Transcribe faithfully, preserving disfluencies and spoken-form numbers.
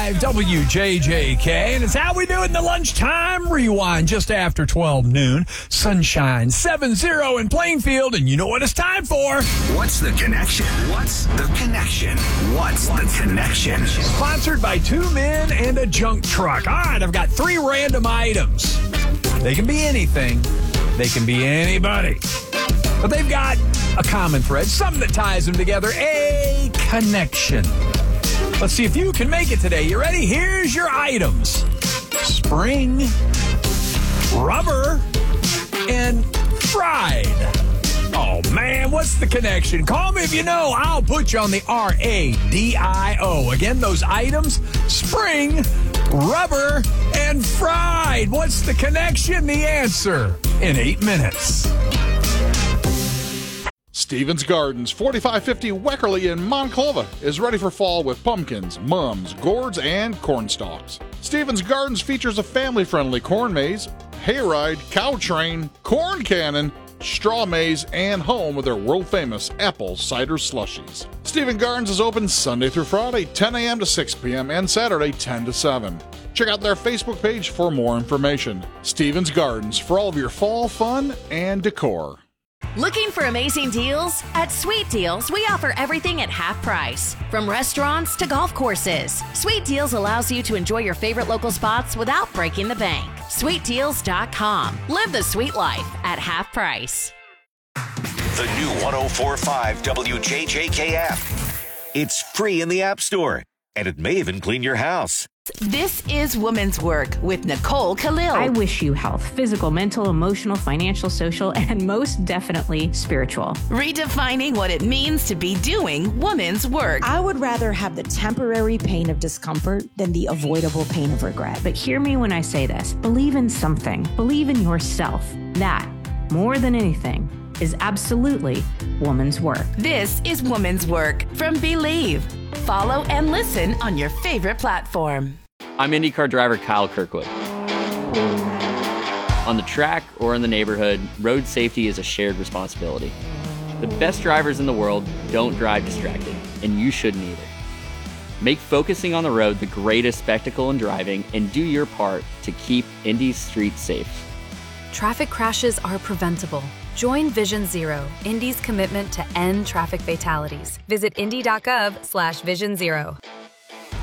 five W J J K, and it's how we do it in the lunchtime rewind just after twelve noon. Sunshine seven zero in Plainfield, and you know what it's time for. What's the connection? What's the connection? What's the connection? Sponsored by two men and a junk truck. All right, I've got three random items. They can be anything. They can be anybody. But they've got a common thread, something that ties them together, a connection. Let's see if you can make it today. You ready? Here's your items. Spring, rubber, and fried. Oh, man, what's the connection? Call me if you know. I'll put you on the R A D I O. Again, those items, spring, rubber, and fried. What's the connection? The answer in eight minutes. Stevens Gardens, forty-five fifty Weckerly in Monclova, is ready for fall with pumpkins, mums, gourds, and corn stalks. Stevens Gardens features a family-friendly corn maze, hayride, cow train, corn cannon, straw maze, and home with their world-famous apple cider slushies. Stevens Gardens is open Sunday through Friday, ten a.m. to six p.m., and Saturday, ten to seven. Check out their Facebook page for more information. Stevens Gardens, for all of your fall fun and decor. Looking for amazing deals? At Sweet Deals, we offer everything at half price. From restaurants to golf courses, Sweet Deals allows you to enjoy your favorite local spots without breaking the bank. sweet deals dot com. Live the sweet life at half price. The new one oh four point five W J J K app. It's free in the App Store, and it may even clean your house. This is Woman's Work with Nicole Khalil. I wish you health, physical, mental, emotional, financial, social, and most definitely spiritual. Redefining what it means to be doing woman's work. I would rather have the temporary pain of discomfort than the avoidable pain of regret. But hear me when I say this. Believe in something. Believe in yourself. That, more than anything, is absolutely woman's work. This is Woman's Work from Believe. Follow and listen on your favorite platform. I'm IndyCar driver Kyle Kirkwood. On the track or in the neighborhood, road safety is a shared responsibility. The best drivers in the world don't drive distracted, and you shouldn't either. Make focusing on the road the greatest spectacle in driving, and do your part to keep Indy's streets safe. Traffic crashes are preventable. Join Vision Zero, Indy's commitment to end traffic fatalities. Visit indy dot gov slash vision zero.